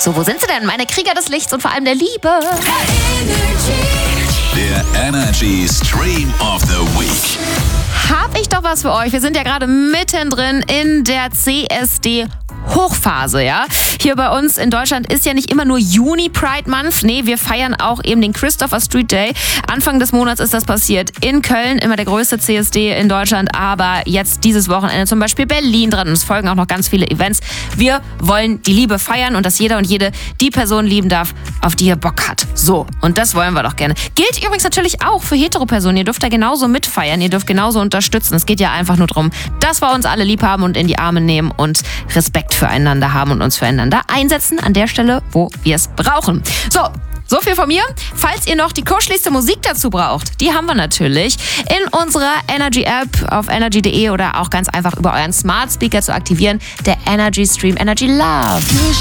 So, wo sind sie denn? Meine Krieger des Lichts und vor allem der Liebe. Der Energy Stream of the Week. Hab ich doch was für euch. Wir sind ja gerade mittendrin in der CSD-Hochphase, ja. Hier bei uns in Deutschland ist ja nicht immer nur Juni Pride Month. Nee, wir feiern auch eben den Christopher Street Day. Anfang des Monats ist das passiert. In Köln, immer der größte CSD in Deutschland. Aber jetzt dieses Wochenende zum Beispiel Berlin dran. Und es folgen auch noch ganz viele Events. Wir wollen die Liebe feiern und dass jeder und jede die Person lieben darf, auf die er Bock hat. So, und das wollen wir doch gerne. Gilt übrigens natürlich auch für Hetero-Personen. Ihr dürft da genauso mitfeiern. Ihr dürft genauso unterstützen. Es geht ja einfach nur darum, dass wir uns alle lieb haben und in die Arme nehmen und Respekt füreinander haben und uns füreinander einsetzen an der Stelle, wo wir es brauchen. So viel von mir. Falls ihr noch die kuscheligste Musik dazu braucht, die haben wir natürlich in unserer Energy-App auf energy.de oder auch ganz einfach über euren Smart Speaker zu aktivieren. Der Energy Stream Energy Love.